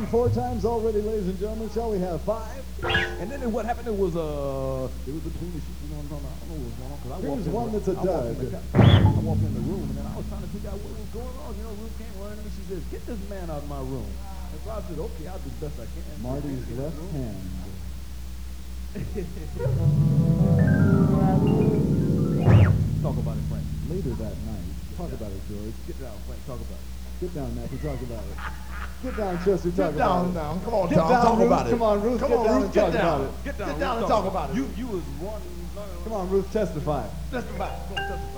4 times already, ladies and gentlemen. Shall we have 5? And then what happened? It was between the sheets. You know what I'm talking about? I don't know what was going on because I Here's walked in one the, that's a I walked in dud. I walked in the room and then I was trying to figure out what was going on. You know, Ruth came running to me. She says, "Get this man out of my room." And so I said, "Okay, I'll do the best I can." Marty's left hand. Talk about it, Frank. Later that night. Talk about it, George. Get down, Frank. Talk about it. Get down, Matthew. Talk about it. Get down, Chester. Talk Get about down it. now. Come on, Get Tom. down, Talk Ruth. about it. Come on, Ruth. Come Get on, down Ruth. and Get talk down. about it. Get down, Get down Ruth, and talk about it. You was running. Come on, Ruth. Testify. Testify. Go on, testify.